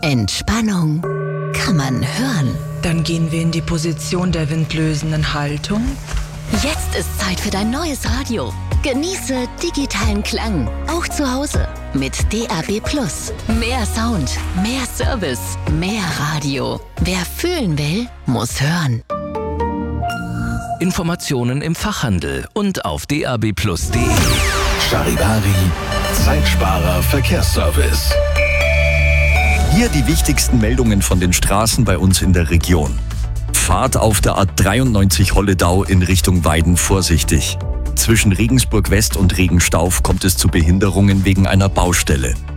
Entspannung kann man hören. Dann gehen wir in die Position der windlösenden Haltung. Jetzt ist Zeit für dein neues Radio. Genieße digitalen Klang, auch zu Hause. Mit DAB+. Mehr Sound, mehr Service, mehr Radio. Wer fühlen will, muss hören. Informationen im Fachhandel und auf dabplus.de. Charivari, Zeitsparer Verkehrsservice. Hier die wichtigsten Meldungen von den Straßen bei uns in der Region. Fahrt auf der A93 Holledau in Richtung Weiden vorsichtig. Zwischen Regensburg West und Regenstauf kommt es zu Behinderungen wegen einer Baustelle.